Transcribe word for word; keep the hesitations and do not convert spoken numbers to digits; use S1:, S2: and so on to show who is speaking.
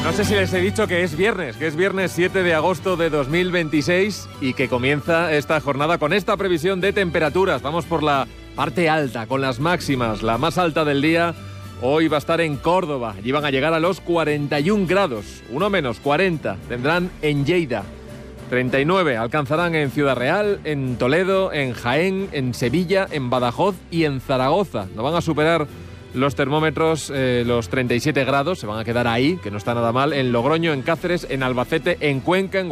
S1: No sé si les he dicho que es viernes, que es viernes siete de agosto de dos mil veintiséis y que comienza esta jornada con esta previsión de temperaturas. Vamos por la parte alta, con las máximas. La más alta del día hoy va a estar en Córdoba. Allí van a llegar a los cuarenta y un grados, uno menos, cuarenta. Tendrán en Lleida. treinta y nueve alcanzarán en Ciudad Real, en Toledo, en Jaén, en Sevilla, en Badajoz y en Zaragoza. No van a superar los termómetros, eh, los treinta y siete grados, se van a quedar ahí, que no está nada mal, en Logroño, en Cáceres, en Albacete, en Cuenca, en